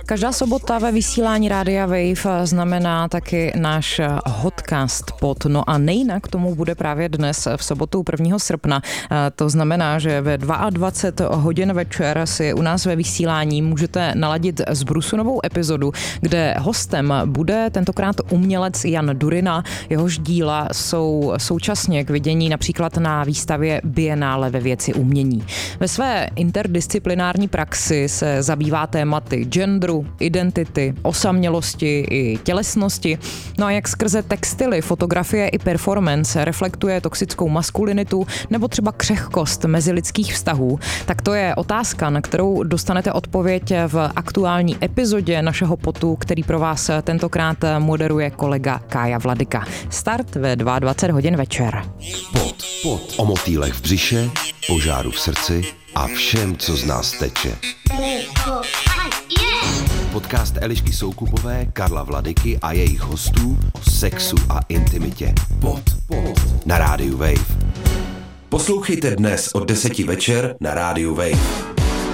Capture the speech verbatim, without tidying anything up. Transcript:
Každá sobota ve vysílání Rádia Wave znamená taky náš Hotcast Pod. No a nejinak tomu bude právě dnes v sobotu prvního srpna. To znamená, že ve dvacet dva hodin večer si u nás ve vysílání můžete naladit Zbrusu novou epizodu, kde hostem bude tentokrát umělec Jan Durina. Jehož díla jsou současně k vidění například na výstavě Biennále ve věci umění. Ve své interdisciplinární praxi se zabývá tématy genderu, identity, osamělosti i tělesnosti. No a jak skrze textily, fotografie i performance reflektuje toxickou maskulinitu nebo třeba křehkost mezilidských vztahů, tak to je otázka, na kterou dostanete odpověď v aktuální epizodě našeho potu, který pro vás tentokrát moderuje kolega Kája Vladyka. Start ve dvacet dva hodin večer. Pod, pod. O motýlech v břiše, požáru v srdci a všem, co z nás teče. Podcast Elišky Soukupové, Karla Vladyky a jejich hostů o sexu a intimitě. Pod, pod. Na rádiu Wave. Poslouchejte dnes od deseti večer na rádiu Wave.